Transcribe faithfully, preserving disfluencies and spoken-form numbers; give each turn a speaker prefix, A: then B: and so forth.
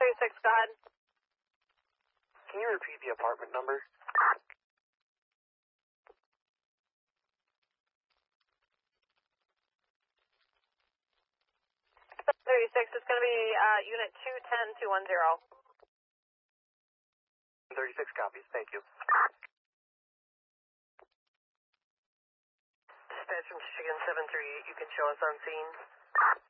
A: thirty-six, go ahead.
B: Can you repeat the apartment number?
A: thirty-six, it's going to be uh, unit two ten two one zero.
B: thirty-six copies, thank you.
C: Dispatch from Michigan seven three eight, you can show us on scene.